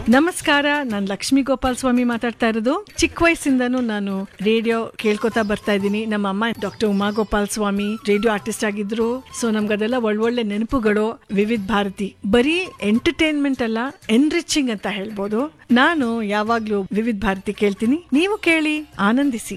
ನಮಸ್ಕಾರ, ನಾನು ಲಕ್ಷ್ಮೀ ಗೋಪಾಲ್ ಸ್ವಾಮಿ ಮಾತಾಡ್ತಾ ಇರೋದು. ಚಿಕ್ಕ ವಯಸ್ಸಿಂದನೂ ನಾನು ರೇಡಿಯೋ ಕೇಳ್ಕೊತಾ ಬರ್ತಾ ಇದ್ದೀನಿ. ನಮ್ಮ ಅಮ್ಮ ಡಾಕ್ಟರ್ ಉಮಾ ಗೋಪಾಲ್ ಸ್ವಾಮಿ ರೇಡಿಯೋ ಆರ್ಟಿಸ್ಟ್ ಆಗಿದ್ರು. ಸೊ ನಮ್ಗದೆಲ್ಲ ಒಳ್ಳೊಳ್ಳೆ ನೆನಪುಗಳು. ವಿವಿಧ ಭಾರತಿ ಬರೀ ಎಂಟರ್ಟೈನ್ಮೆಂಟ್ ಅಲ್ಲ, ಎನ್ರಿಚಿಂಗ್ ಅಂತ ಹೇಳ್ಬೋದು. ನಾನು ಯಾವಾಗ್ಲೂ ವಿವಿಧ ಭಾರತಿ ಕೇಳ್ತೀನಿ. ನೀವು ಕೇಳಿ, ಆನಂದಿಸಿ.